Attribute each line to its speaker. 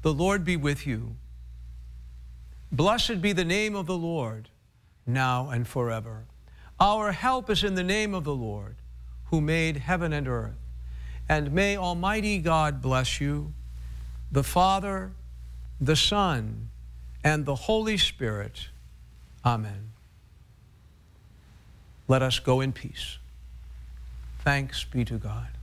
Speaker 1: The Lord be with you. Blessed be the name of the Lord, now and forever. Our help is in the name of the Lord, who made heaven and earth. And may Almighty God bless you, the Father, the Son, and the Holy Spirit. Amen. Let us go in peace. Thanks be to God.